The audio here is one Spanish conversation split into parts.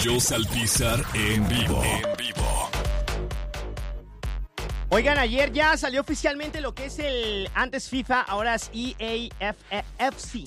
Pollo Salpizar en vivo. Oigan, ayer ya salió oficialmente lo que es el antes FIFA, ahora es EAFC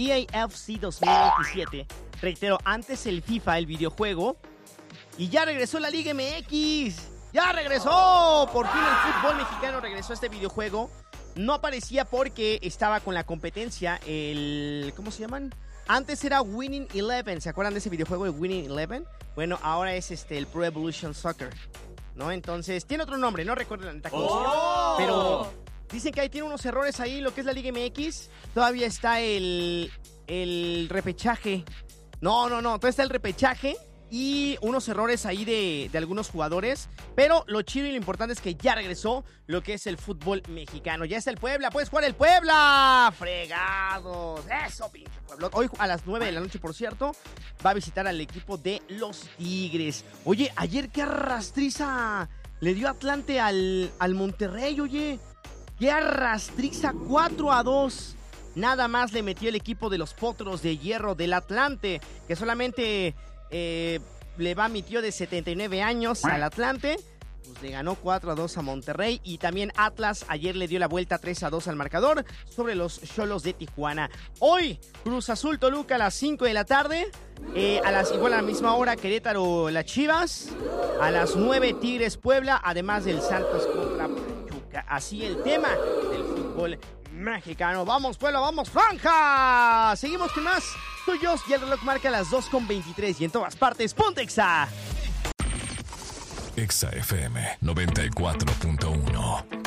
2027. Reitero, antes el FIFA, el videojuego. Y ya regresó la Liga MX. ¡Ya regresó! Por fin el fútbol mexicano regresó a este videojuego. No aparecía porque estaba con la competencia, ¿cómo se llaman? Antes era Winning Eleven. ¿Se acuerdan de ese videojuego de Winning Eleven? Bueno, ahora es el Pro Evolution Soccer, ¿no? Entonces, tiene otro nombre, no recuerdo la neta. Pero dicen que ahí tiene unos errores ahí, lo que es la Liga MX. Todavía está el repechaje. No, todavía está el repechaje y unos errores ahí de algunos jugadores. Pero lo chido y lo importante es que ya regresó lo que es el fútbol mexicano. Ya está el Puebla, puedes jugar el Puebla. Fregados. Eso, pinche Puebla. Hoy a las 9 de la noche, por cierto, va a visitar al equipo de los Tigres. Oye, ayer qué arrastriza le dio Atlante al Monterrey, oye. Qué arrastriza, 4-2. Nada más le metió el equipo de los Potros de Hierro del Atlante, que solamente le va mi tío de 79 años al Atlante. Pues le ganó 4-2 a Monterrey. Y también Atlas ayer le dio la vuelta 3-2 al marcador sobre los Xolos de Tijuana. Hoy, Cruz Azul Toluca a las 5 de la tarde. Igual a la misma hora, Querétaro las Chivas. A las 9, Tigres Puebla. Además del Santos contra Pachuca. Así el tema del fútbol mexicano. Vamos, Puebla, vamos, franja. Seguimos con más tuyos y el reloj marca las 2:23 y en todas partes, ponte Exa. Exa FM 94.1.